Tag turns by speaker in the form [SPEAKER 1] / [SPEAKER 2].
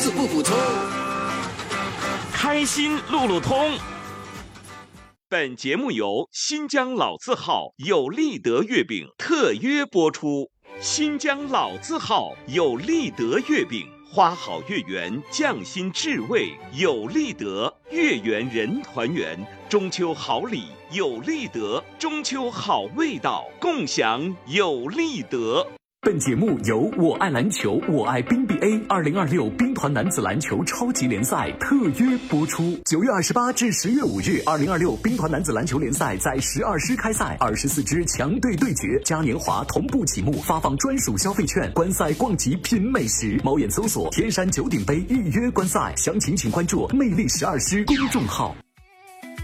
[SPEAKER 1] 是不补充。
[SPEAKER 2] 开心路路通。本节目由新疆老字号有利德月饼特约播出。新疆老字号有利德月饼，花好月圆，匠心至味，有利德，月圆人团圆，中秋好礼有利德，中秋好味道，共享有利德。
[SPEAKER 3] 本节目由我爱篮球，我爱冰 BA 2026冰团男子篮球超级联赛特约播出。9月28至10月5日，2026冰团男子篮球联赛在12师开赛，24支强队对决，嘉年华同步启幕，发放专属消费券，观赛逛集品美食。猫眼搜索天山九鼎杯预约观赛，详情请关注魅力12师公众号。